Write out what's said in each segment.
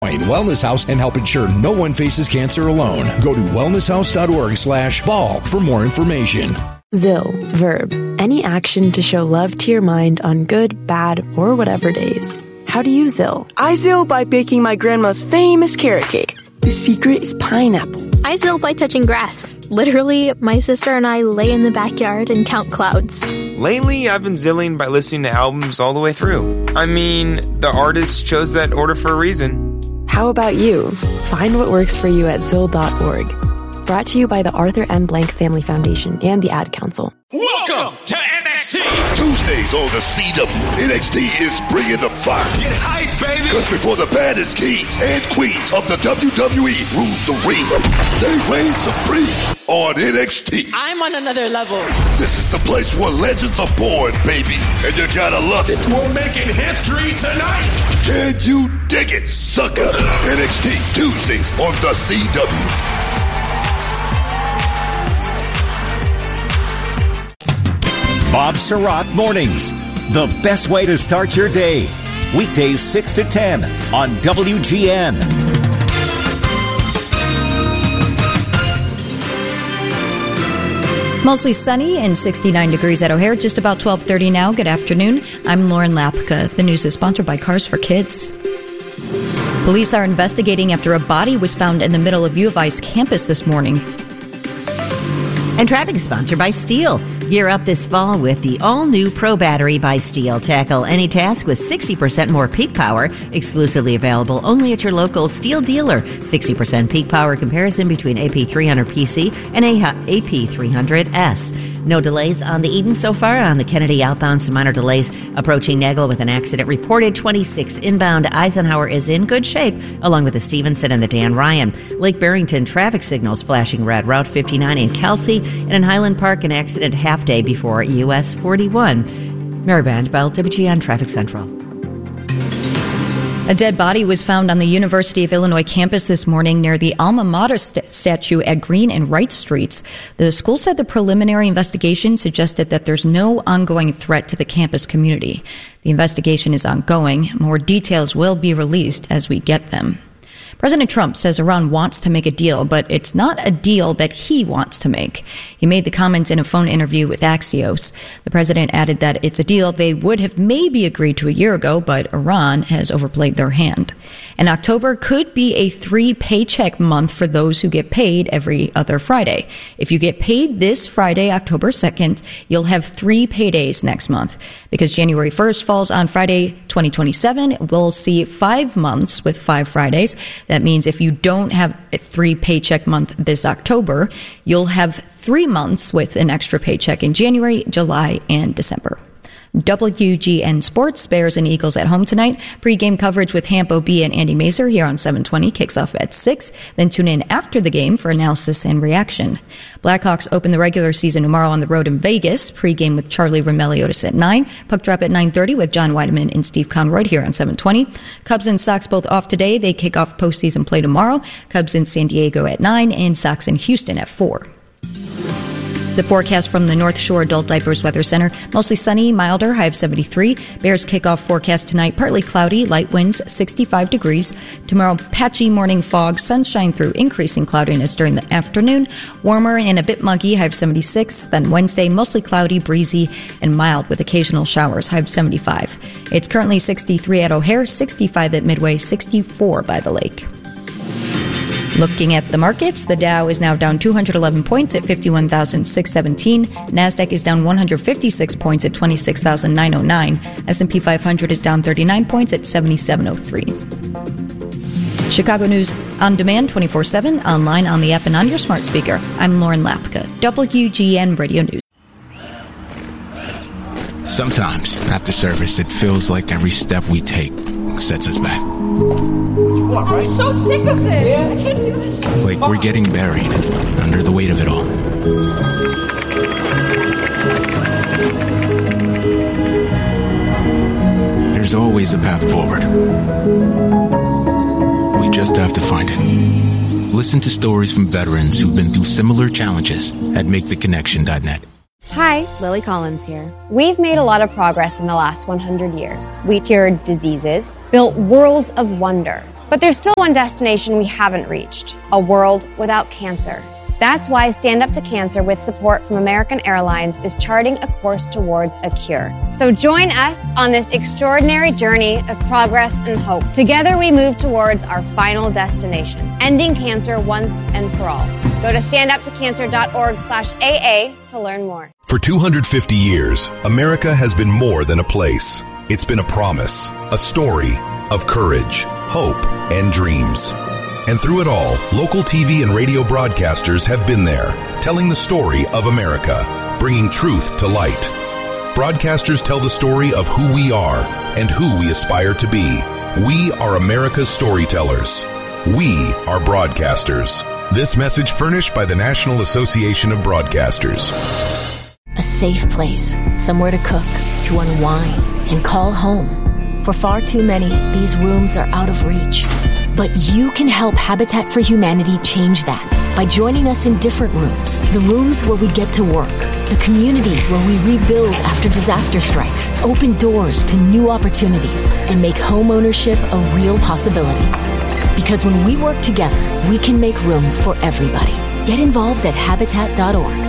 Wellness House and help ensure no one faces cancer alone. Go to wellnesshouse.org/ball for more information. ZIL. Verb. Any action to show love to your mind on good, bad, or whatever days. How do you ZIL? I ZIL by baking my grandma's famous carrot cake. The secret is pineapple. I ZIL by touching grass. Literally, my sister and I lay in the backyard and count clouds. Lately, I've been zilling by listening to albums all the way through. I mean, the artist chose that order for a reason. How about you? Find what works for you at ZIL.org. Brought to you by the Arthur M. Blank Family Foundation and the Ad Council. Welcome to NXT. Tuesdays on the CW, NXT is bringing the fire. Get hype, baby. Because before the baddest kings and queens of the WWE rule the ring, they reign supreme on NXT. I'm on another level. This is the place where legends are born, baby, and you gotta love it. We're making history tonight. Can you dig it, sucker? NXT Tuesdays on the CW. Bob Surratt Mornings, the best way to start your day. Weekdays 6 to 10 on WGN. Mostly sunny and 69 degrees at O'Hare, just about 12:30 now. Good afternoon. I'm Lauren Lapka. The news is sponsored by Cars for Kids. Police are investigating after a body was found in the middle of U of I's campus this morning. And traffic is sponsored by Steel. Gear up this fall with the all-new Pro Battery by Steel. Tackle any task with 60% more peak power. Exclusively available only at your local Steel dealer. 60% peak power comparison between AP300PC and AP300S. No delays on the Eden so far. On the Kennedy outbound, some minor delays approaching Nagel with an accident reported. 26 inbound. Eisenhower is in good shape, along with the Stevenson and the Dan Ryan. Lake Barrington traffic signals flashing red. Route 59 in Kelsey, and in Highland Park, an accident half day before US 41. Mary Vanderbilt, WGN Traffic Central. A dead body was found on the University of Illinois campus this morning near the alma mater statue at Green and Wright Streets. The school said the preliminary investigation suggested that there's no ongoing threat to the campus community. The investigation is ongoing. More details will be released as we get them. President Trump says Iran wants to make a deal, but it's not a deal that he wants to make. He made the comments in a phone interview with Axios. The president added that it's a deal they would have maybe agreed to a year ago, but Iran has overplayed their hand. And October could be a 3-paycheck month for those who get paid every other Friday. If you get paid this Friday, October 2nd, you'll have 3 paydays next month. Because January 1st falls on Friday 2027, we'll see 5 months with 5 Fridays. That means if you don't have a 3-paycheck month this October, you'll have 3 months with an extra paycheck in January, July, and December. WGN Sports, Bears and Eagles at home tonight. Pre-game coverage with Hamp OB and Andy Mazer here on 720 kicks off at 6. Then tune in after the game for analysis and reaction. Blackhawks open the regular season tomorrow on the road in Vegas. Pre-game with Charlie Roumeliotis at 9. Puck drop at 9:30 with John Weideman and Steve Conroy here on 720. Cubs and Sox both off today. They kick off postseason play tomorrow. Cubs in San Diego at 9 and Sox in Houston at 4. The forecast from the North Shore Adult Diapers Weather Center. Mostly sunny, milder, high of 73. Bears kickoff forecast tonight, partly cloudy, light winds, 65 degrees. Tomorrow, patchy morning fog, sunshine through increasing cloudiness during the afternoon. Warmer and a bit muggy, high of 76. Then Wednesday, mostly cloudy, breezy, and mild with occasional showers, high of 75. It's currently 63 at O'Hare, 65 at Midway, 64 by the lake. Looking at the markets, the Dow is now down 211 points at 51,617. NASDAQ is down 156 points at 26,909. S&P 500 is down 39 points at 7703. Chicago News on demand 24/7, online, on the app, and on your smart speaker. I'm Lauren Lapka, WGN Radio News. Sometimes, after service, it feels like every step we take sets us back. I'm so sick of this. I can't do this. Like we're getting buried under the weight of it all. There's always a path forward. We just have to find it. Listen to stories from veterans who've been through similar challenges at MakeTheConnection.net. Hi, Lily Collins here. We've made a lot of progress in the last 100 years. We cured diseases, built worlds of wonder, But there's still one destination we haven't reached, a world without cancer. That's why Stand Up to Cancer, with support from American Airlines, is charting a course towards a cure. So join us on this extraordinary journey of progress and hope. Together we move towards our final destination, ending cancer once and for all. Go to standuptocancer.org/AA to learn more. For 250 years, America has been more than a place. It's been a promise, a story of courage, hope, and dreams. And through it all, local TV and radio broadcasters have been there, telling the story of America, bringing truth to light. Broadcasters tell the story of who we are and who we aspire to be. We are America's storytellers. We are broadcasters. This message furnished by the National Association of Broadcasters. A safe place, somewhere to cook, to unwind, and call home. For far too many, these rooms are out of reach. But you can help Habitat for Humanity change that by joining us in different rooms. The rooms where we get to work. The communities where we rebuild after disaster strikes. Open doors to new opportunities and make home ownership a real possibility. Because when we work together, we can make room for everybody. Get involved at Habitat.org.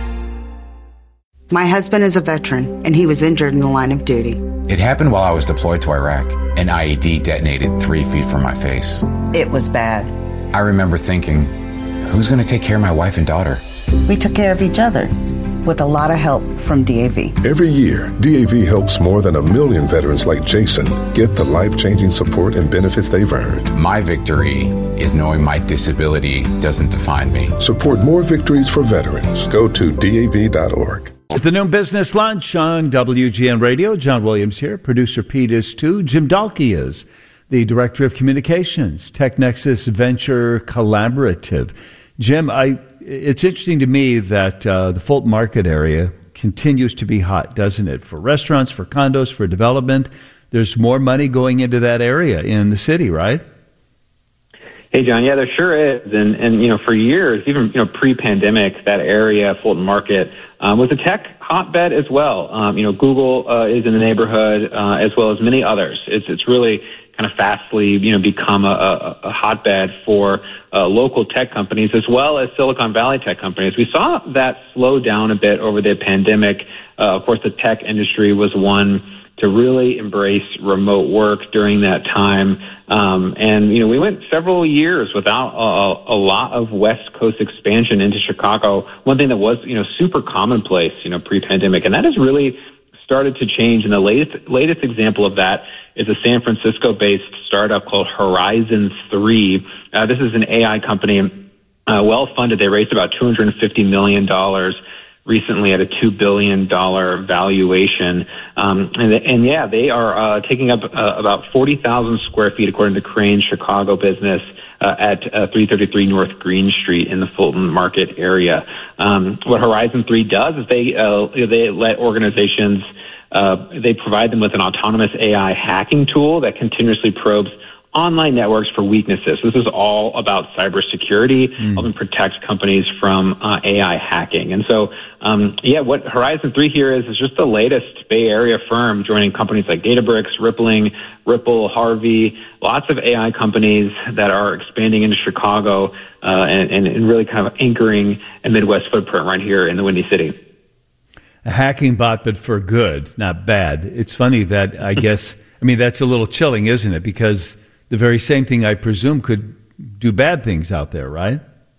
My husband is a veteran, and he was injured in the line of duty. It happened while I was deployed to Iraq. An IED detonated 3 feet from my face. It was bad. I remember thinking, who's going to take care of my wife and daughter? We took care of each other with a lot of help from DAV. Every year, DAV helps more than 1 million veterans like Jason get the life-changing support and benefits they've earned. My victory is knowing my disability doesn't define me. Support more victories for veterans. Go to DAV.org. It's the Noon Business Lunch on WGN Radio. John Williams here. Producer Pete is too. Jim Dahlke is the Director of Communications, TechNexus Venture Collaborative. Jim, it's interesting to me that the Fulton Market area continues to be hot, doesn't it? For restaurants, for condos, for development. There's more money going into that area in the city, right? Hey, John. Yeah, there sure is. And you know, for years, even, pre-pandemic, that area, Fulton Market, was a tech hotbed as well. Google is in the neighborhood, as well as many others. It's really kind of fastly, become a hotbed for local tech companies as well as Silicon Valley tech companies. We saw that slow down a bit over the pandemic. Of course, the tech industry was one to really embrace remote work during that time. And we went several years without a lot of West Coast expansion into Chicago. One thing that was, super commonplace, pre-pandemic, and that has really started to change. And the latest example of that is a San Francisco-based startup called Horizon 3. This is an AI company, well-funded. They raised about $250 million recently at a $2 billion valuation. They are taking up about 40,000 square feet, according to Crane Chicago Business, at 333 North Green Street in the Fulton Market area. What Horizon 3 does is they let organizations, they provide them with an autonomous AI hacking tool that continuously probes online networks for weaknesses. This is all about cybersecurity, helping protect companies from AI hacking. And so, what Horizon 3 here is just the latest Bay Area firm joining companies like Databricks, Ripple, Harvey, lots of AI companies that are expanding into Chicago and really kind of anchoring a Midwest footprint right here in the Windy City. A hacking bot, but for good, not bad. It's funny that that's a little chilling, isn't it? Because the very same thing, I presume, could do bad things out there, right?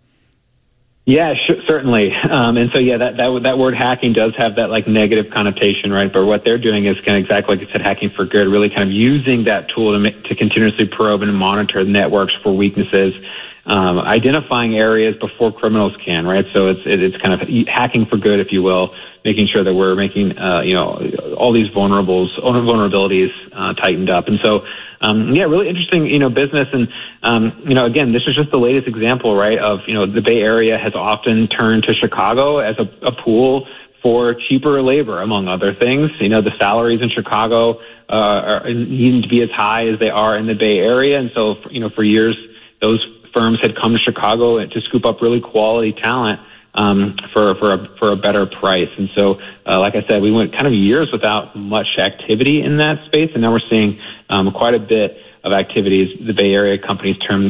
Yeah, certainly. And so, that word hacking does have that negative connotation, right? But what they're doing is kind of exactly like you said, hacking for good, really kind of using that tool to continuously probe and monitor networks for weaknesses, identifying areas before criminals can, right? So it's kind of hacking for good, if you will, making sure that we're making, all these vulnerabilities tightened up. And so, really interesting, business. And, again, this is just the latest example, right, of, the Bay Area has often turned to Chicago as a pool for cheaper labor, among other things. The salaries in Chicago are needing to be as high as they are in the Bay Area. And so, for years, those firms had come to Chicago to scoop up really quality talent for a better price. And so, like I said, we went kind of years without much activity in that space, and now we're seeing quite a bit of activities. The Bay Area companies term